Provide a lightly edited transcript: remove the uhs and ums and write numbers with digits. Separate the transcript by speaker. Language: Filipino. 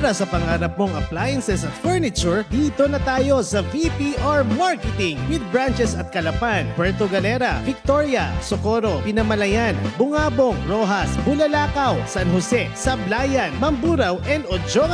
Speaker 1: Para sa pangarap mong appliances at furniture, dito na tayo sa VPR Marketing with branches at Calapan, Puerto Galera, Victoria, Socorro, Pinamalayan, Bungabong, Rojas, Bulalakaw, San Jose, Sablayan, Mamburao, and Ojoa.